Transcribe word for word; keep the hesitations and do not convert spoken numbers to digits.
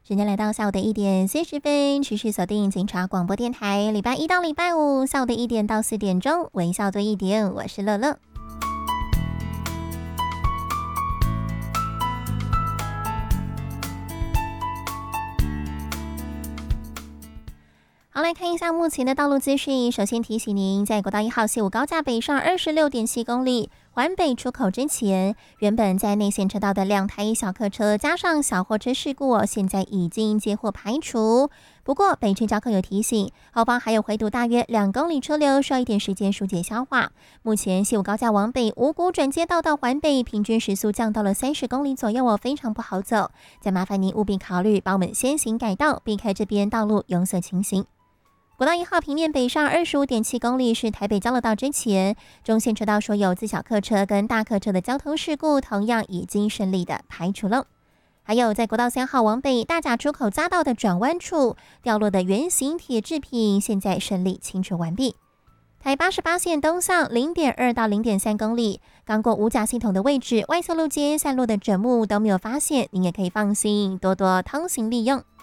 时间来到下午的一点四十分，持续锁定警察广播电台，礼拜一到礼拜五下午的一点到四点钟，微笑多一点，我是乐乐。好，来看一下目前的道路资讯。首先提醒您，在国道一号西武高架北上二十六点七公里环北出口之前，原本在内线车道的两台小客车加上小货车事故，现在已经接获排除。不过北区交科有提醒，后方还有回堵大约两公里车流，需要一点时间疏解消化。目前西武高架往北五股转接道到环北，平均时速降到了三十公里左右哦，非常不好走。再麻烦您务必考虑帮我们先行改道，避开这边道路拥塞情形。国道一号平面北上二十五点七公里是台北交流道之前，中线车道所有自小客车跟大客车的交通事故同样已经顺利的排除了。还有在国道三号往北大甲出口匝道的转弯处掉落的圆形铁制品，现在顺利清除完毕。台八十八线东向 零点二 到 零点三公里，刚过五甲系统的位置，外侧路街散落的枕木都没有发现，您也可以放心多多通行利用。